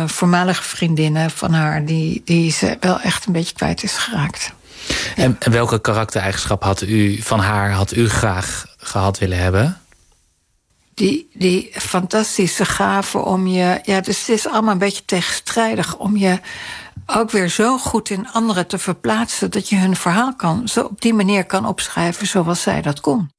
voormalige vriendinnen van haar... die ze wel echt een beetje kwijt is geraakt. En welke karaktereigenschap had u graag gehad willen hebben? Die fantastische gave om je... Ja, dus het is allemaal een beetje tegenstrijdig... om je ook weer zo goed in anderen te verplaatsen... dat je hun verhaal zo op die manier kan opschrijven zoals zij dat kon.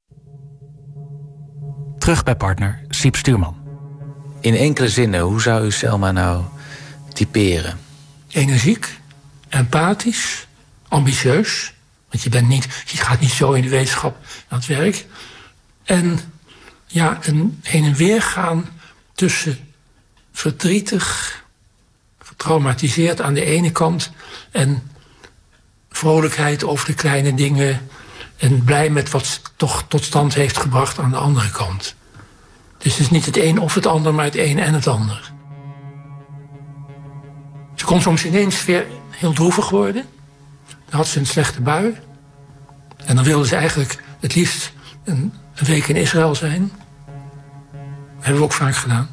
Terug bij partner Siep Stuurman. In enkele zinnen, hoe zou u Selma nou typeren? Energiek, empathisch, ambitieus. Want je gaat niet zo in de wetenschap aan het werk. En ja, een heen en weer gaan tussen verdrietig, getraumatiseerd aan de ene kant... en vrolijkheid over de kleine dingen... en blij met wat ze toch tot stand heeft gebracht aan de andere kant. Dus het is niet het een of het ander, maar het een en het ander. Ze kon soms ineens weer heel droevig worden. Dan had ze een slechte bui. En dan wilde ze eigenlijk het liefst een week in Israël zijn. Dat hebben we ook vaak gedaan.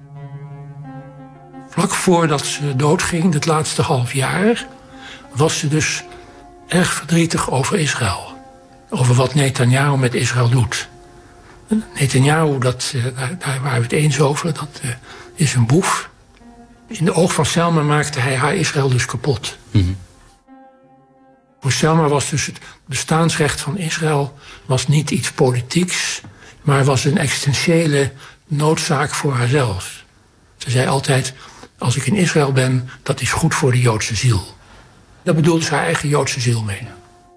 Vlak voordat ze doodging, het laatste half jaar... was ze dus erg verdrietig over Israël. Over wat Netanyahu met Israël doet. Netanyahu, daar waren we het eens over, dat is een boef. In de oog van Selma maakte hij haar Israël dus kapot. Mm-hmm. Voor Selma was dus het bestaansrecht van Israël was niet iets politieks... maar was een existentiële noodzaak voor haarzelf. Ze zei altijd, als ik in Israël ben, dat is goed voor de Joodse ziel. Daar bedoelde ze haar eigen Joodse ziel mee.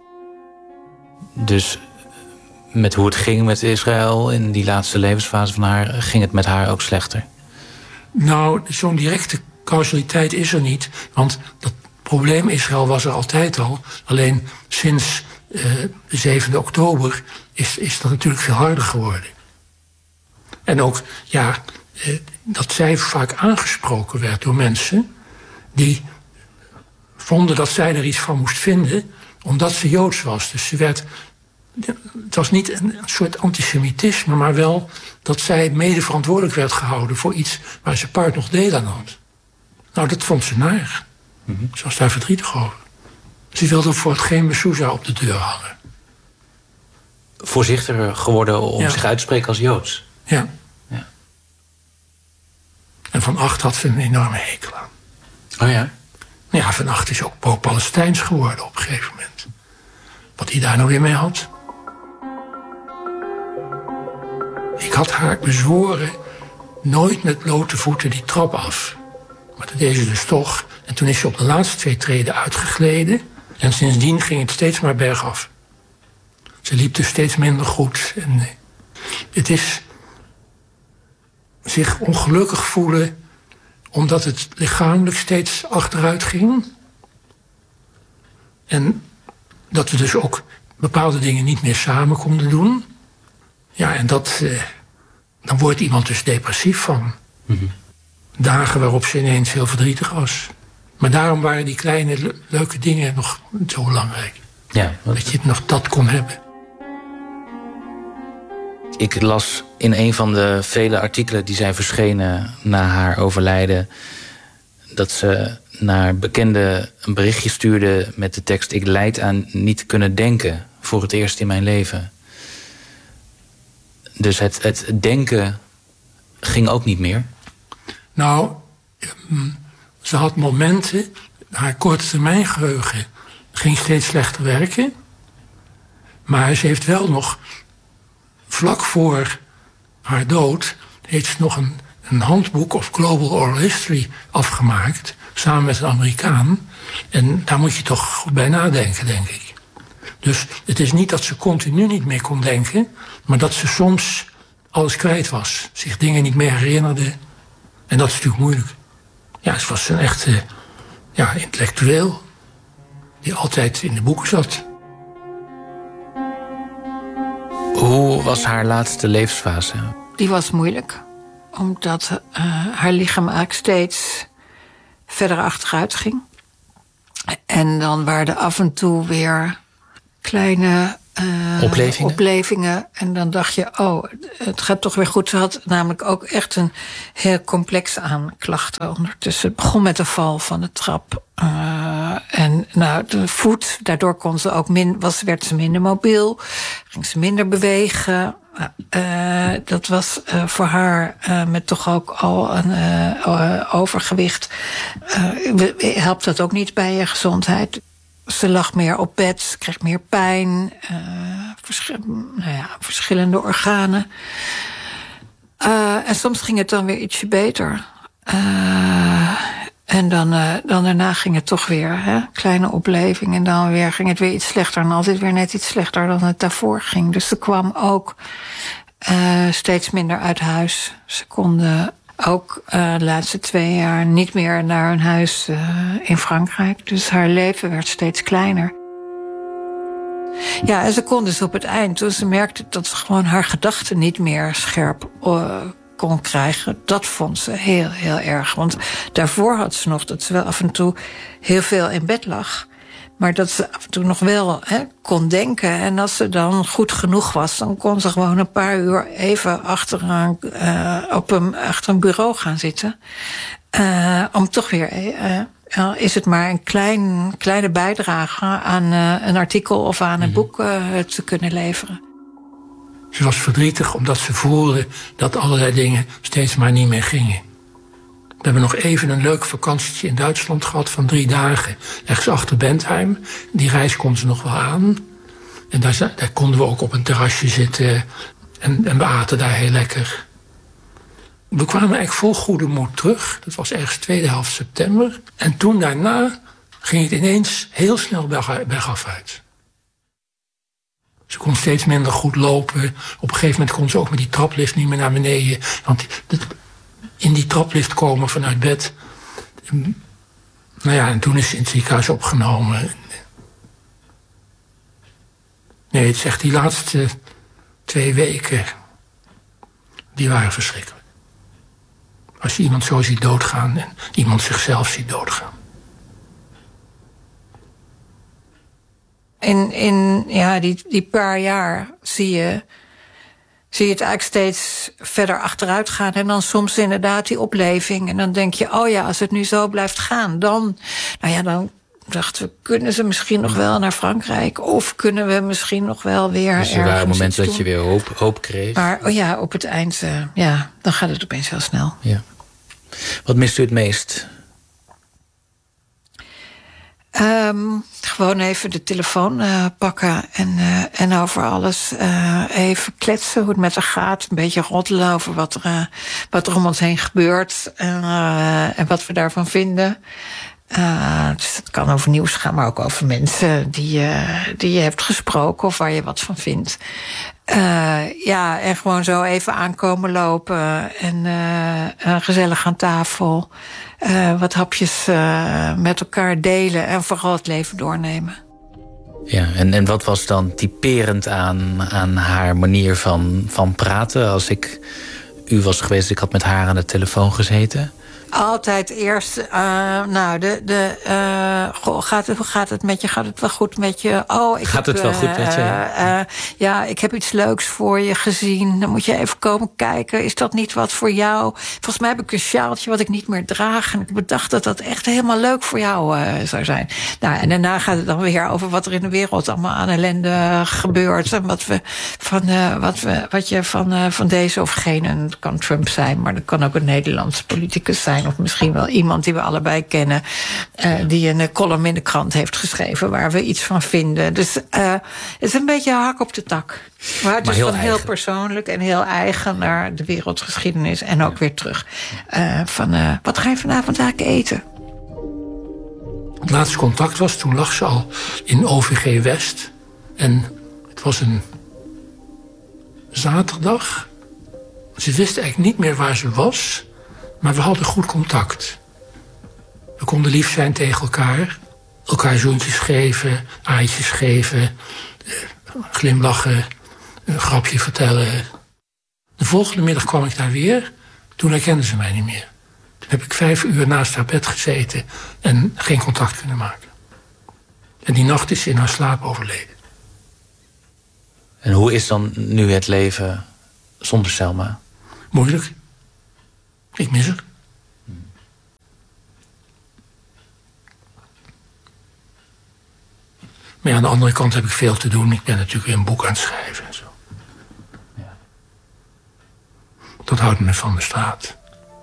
Dus met hoe het ging met Israël in die laatste levensfase van haar... ging het met haar ook slechter? Nou, zo'n directe causaliteit is er niet. Want dat probleem Israël was er altijd al. Alleen sinds de 7e oktober is dat natuurlijk veel harder geworden. En ook, dat zij vaak aangesproken werd door mensen... die vonden dat zij er iets van moest vinden... omdat ze Joods was. Dus het was niet een soort antisemitisme... maar wel dat zij mede verantwoordelijk werd gehouden... voor iets waar ze part nog deel aan had. Nou, dat vond ze naar. Mm-hmm. Ze was daar verdrietig over. Ze wilde voor het geen mezouza op de deur hangen. Voorzichtiger geworden om zich uit te spreken als Joods? Ja. En Van Agt had ze een enorme hekel aan. Oh ja? Ja, Van Agt is ook pro-Palestijns geworden op een gegeven moment. Wat hij daar nou weer mee had. Ik had haar bezworen nooit met blote voeten die trap af. Maar dat deed ze dus toch. En toen is ze op de laatste 2 treden uitgegleden. En sindsdien ging het steeds maar bergaf. Ze liep dus steeds minder goed. En het is zich ongelukkig voelen... omdat het lichamelijk steeds achteruit ging. En dat we dus ook bepaalde dingen niet meer samen konden doen. Ja, en dan wordt iemand dus depressief van. Mm-hmm. Dagen waarop ze ineens heel verdrietig was. Maar daarom waren die kleine leuke dingen nog zo belangrijk. Ja, dat je het nog dat kon hebben. Ik las in een van de vele artikelen die zijn verschenen na haar overlijden... dat ze naar bekenden een berichtje stuurde met de tekst... ik lijd aan niet kunnen denken voor het eerst in mijn leven. Dus het denken ging ook niet meer? Nou, ze had momenten... haar korttermijngeheugen ging steeds slechter werken... maar ze heeft wel nog... vlak voor haar dood... heeft ze nog een handboek of Global Oral History afgemaakt... samen met een Amerikaan. En daar moet je toch goed bij nadenken, denk ik. Dus het is niet dat ze continu niet meer kon denken... maar dat ze soms alles kwijt was. Zich dingen niet meer herinnerde. En dat is natuurlijk moeilijk. Ja, ze was een echte intellectueel... die altijd in de boeken zat. Hoe was haar laatste levensfase? Die was moeilijk. Omdat haar lichaam eigenlijk steeds verder achteruit ging. En dan waren er af en toe weer kleine oplevingen. En dan dacht je, oh, het gaat toch weer goed. Ze had namelijk ook echt een heel complex aan klachten ondertussen. Het begon met de val van de trap. En nou, de voet, daardoor kon ze ook werd ze minder mobiel. Ging ze minder bewegen. Dat was voor haar met toch ook al een overgewicht. Helpt dat ook niet bij je gezondheid. Ze lag meer op bed, ze kreeg meer pijn. Verschillende organen. En soms ging het dan weer ietsje beter. En dan daarna ging het toch weer, hè? Kleine opleving. En dan weer ging het weer iets slechter. En altijd weer net iets slechter dan het daarvoor ging. Dus ze kwam ook steeds minder uit huis. Ze konden ook de laatste 2 jaar niet meer naar hun huis in Frankrijk. Dus haar leven werd steeds kleiner. Ja, en ze kon dus op het eind, toen ze merkte dat ze gewoon haar gedachten niet meer scherp kon krijgen. Dat vond ze heel, heel erg. Want daarvoor had ze nog dat ze wel af en toe heel veel in bed lag. Maar dat ze af en toe nog wel kon denken. En als ze dan goed genoeg was, dan kon ze gewoon een paar uur even achter een bureau gaan zitten. Om toch weer, is het maar een kleine bijdrage aan een artikel of aan een boek te kunnen leveren. Ze was verdrietig omdat ze voelde dat allerlei dingen steeds maar niet meer gingen. We hebben nog even een leuk vakantietje in Duitsland gehad van 3 dagen. Ergens achter Bentheim. Die reis kon ze nog wel aan. En daar konden we ook op een terrasje zitten. En we aten daar heel lekker. We kwamen eigenlijk vol goede moed terug. Dat was ergens tweede helft september. En toen daarna ging het ineens heel snel bergaf uit. Ze kon steeds minder goed lopen. Op een gegeven moment kon ze ook met die traplift niet meer naar beneden. Want in die traplift komen vanuit bed. Nou ja, en toen is ze in het ziekenhuis opgenomen. Nee, het is echt die laatste 2 weken. Die waren verschrikkelijk. Als je iemand zo ziet doodgaan en iemand zichzelf ziet doodgaan. In die paar jaar zie je het eigenlijk steeds verder achteruit gaan. En dan soms inderdaad die opleving. En dan denk je, oh ja, als het nu zo blijft gaan, dan dachten we, kunnen ze misschien nog wel naar Frankrijk? Of kunnen we misschien nog wel weer dus er waren momenten dat je weer hoop kreeg. Maar op het eind, dan gaat het opeens heel snel. Ja. Wat mist u het meest? Gewoon even de telefoon pakken en over alles even kletsen, hoe het met haar gaat. Een beetje roddelen over wat er om ons heen gebeurt en wat we daarvan vinden. Dus het kan over nieuws gaan, maar ook over mensen die je hebt gesproken of waar je wat van vindt. En gewoon zo even aankomen lopen en gezellig aan tafel. Wat hapjes met elkaar delen en vooral het leven doornemen. Ja, en wat was dan typerend aan haar manier van praten? Als ik u was geweest, ik had met haar aan de telefoon gezeten. Altijd eerst, hoe gaat het met je? Gaat het wel goed met je? Gaat het wel goed met je? Ja, ik heb iets leuks voor je gezien. Dan moet je even komen kijken. Is dat niet wat voor jou? Volgens mij heb ik een sjaaltje wat ik niet meer draag. En ik bedacht dat dat echt helemaal leuk voor jou zou zijn. Nou, en daarna gaat het dan weer over wat er in de wereld allemaal aan ellende gebeurt. En wat je van deze of gene, het kan Trump zijn, maar dat kan ook een Nederlandse politicus zijn. Of misschien wel iemand die we allebei kennen. Die een column in de krant heeft geschreven waar we iets van vinden. Dus het is een beetje hak op de tak. Maar het is van heel persoonlijk en heel eigen naar de wereldgeschiedenis. En ook weer terug. Wat ga je vanavond eigenlijk eten? Het laatste contact was, toen lag ze al in OVG West. En het was een zaterdag. Ze wist eigenlijk niet meer waar ze was. Maar we hadden goed contact. We konden lief zijn tegen elkaar. Elkaar zoentjes geven, aaitjes geven. Glimlachen, een grapje vertellen. De volgende middag kwam ik daar weer. Toen herkende ze mij niet meer. Toen heb ik 5 uur naast haar bed gezeten en geen contact kunnen maken. En die nacht is ze in haar slaap overleden. En hoe is dan nu het leven zonder Selma? Moeilijk. Ik mis haar. Maar ja, aan de andere kant heb ik veel te doen. Ik ben natuurlijk weer een boek aan het schrijven en zo. Ja. Dat houdt me van de straat.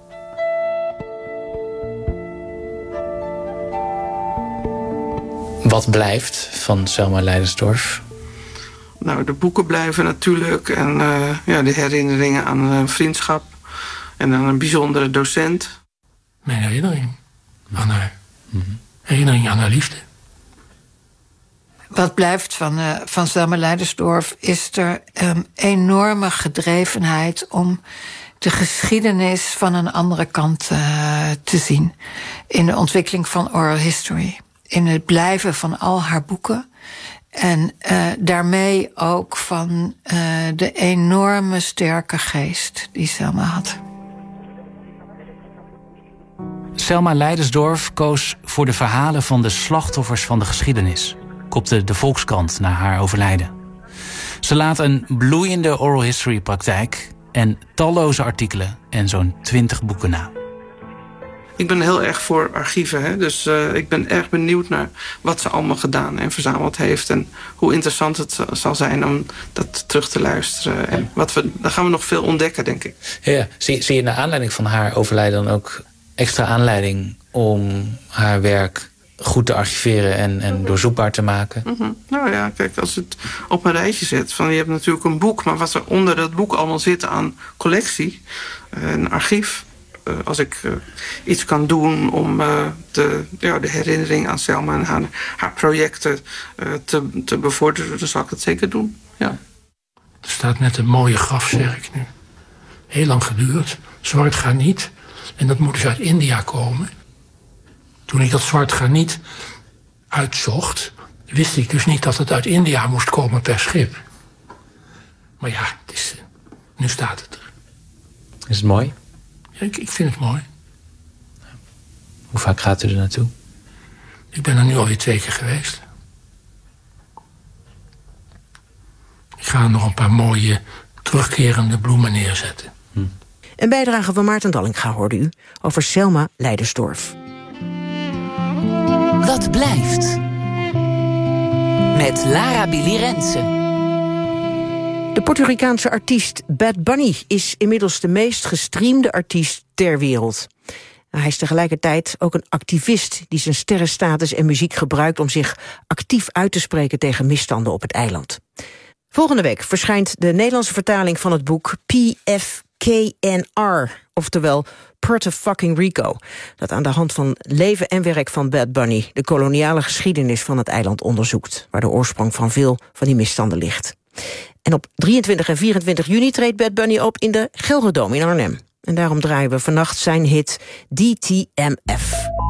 Wat blijft van Selma Leidersdorf? Nou, de boeken blijven natuurlijk. En de herinneringen aan een vriendschap. En aan een bijzondere docent. Mijn herinnering aan haar. Herinnering aan haar liefde. Wat blijft van Selma Leidersdorf is er een enorme gedrevenheid om de geschiedenis van een andere kant te zien. In de ontwikkeling van oral history. In het blijven van al haar boeken. En daarmee ook van de enorme sterke geest die Selma had. Selma Leidersdorf koos voor de verhalen van de slachtoffers van de geschiedenis, kopte de Volkskrant na haar overlijden. Ze laat een bloeiende oral history praktijk en talloze artikelen en zo'n 20 boeken na. Ik ben heel erg voor archieven. Hè? Dus ik ben erg benieuwd naar wat ze allemaal gedaan en verzameld heeft. En hoe interessant het zal zijn om dat terug te luisteren. En dan gaan we nog veel ontdekken, denk ik. Ja, zie je naar aanleiding van haar overlijden dan ook extra aanleiding om haar werk goed te archiveren en doorzoekbaar te maken? Nou ja, kijk, als het op een rijtje zet. Je hebt natuurlijk een boek, maar wat er onder dat boek allemaal zit aan collectie, een archief. Als ik iets kan doen om de herinnering aan Selma en haar projecten te bevorderen, dan zal ik dat zeker doen. Ja. Er staat net een mooie grafzerk nu. Heel lang geduurd. Zwart graniet. En dat moet dus uit India komen. Toen ik dat zwart graniet uitzocht, wist ik dus niet dat het uit India moest komen per schip. Maar ja, nu staat het er. Is het mooi? Ja, ik vind het mooi. Hoe vaak gaat u er naartoe? Ik ben er nu alweer 2 keer geweest. Ik ga er nog een paar mooie terugkerende bloemen neerzetten. Een bijdrage van Maarten Dallinga hoorde u over Selma Leidersdorf. Wat blijft? Met Lara Billy Rensen. De Puerto Ricaanse artiest Bad Bunny is inmiddels de meest gestreamde artiest ter wereld. Hij is tegelijkertijd ook een activist die zijn sterrenstatus en muziek gebruikt om zich actief uit te spreken tegen misstanden op het eiland. Volgende week verschijnt de Nederlandse vertaling van het boek PFKNR, oftewel Puerto fucking Rico, dat aan de hand van leven en werk van Bad Bunny de koloniale geschiedenis van het eiland onderzoekt, waar de oorsprong van veel van die misstanden ligt. En op 23 en 24 juni treedt Bad Bunny op in de Gelredome in Arnhem. En daarom draaien we vannacht zijn hit DTMF.